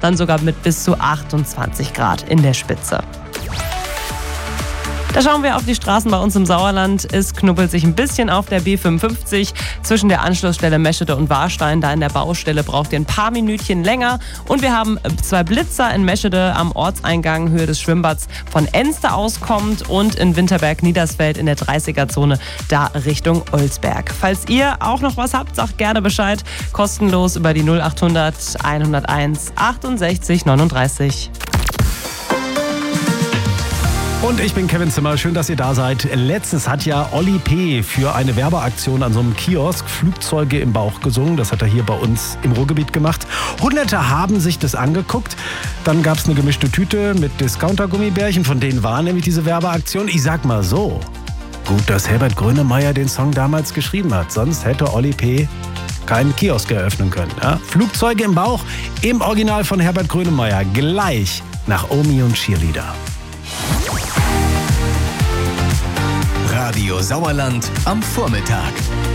dann sogar mit bis zu 28 Grad in der Spitze. Da schauen wir auf die Straßen bei uns im Sauerland. Es knubbelt sich ein bisschen auf der B55 zwischen der Anschlussstelle Meschede und Warstein. Da in der Baustelle braucht ihr ein paar Minütchen länger. Und wir haben 2 Blitzer in Meschede am Ortseingang Höhe des Schwimmbads von Enste auskommt und in Winterberg-Niedersfeld in der 30er-Zone da Richtung Olsberg. Falls ihr auch noch was habt, sagt gerne Bescheid. Kostenlos über die 0800 101 68 39. Und ich bin Kevin Zimmer, schön, dass ihr da seid. Letztens hat ja Oli P. für eine Werbeaktion an so einem Kiosk Flugzeuge im Bauch gesungen. Das hat er hier bei uns im Ruhrgebiet gemacht. Hunderte haben sich das angeguckt. Dann gab es eine gemischte Tüte mit Discounter-Gummibärchen, von denen war nämlich diese Werbeaktion. Ich sag mal so, gut, dass Herbert Grönemeyer den Song damals geschrieben hat. Sonst hätte Oli P. keinen Kiosk eröffnen können. Ja? Flugzeuge im Bauch im Original von Herbert Grönemeyer. Gleich nach Omi und Cheerleader. Radio Sauerland am Vormittag.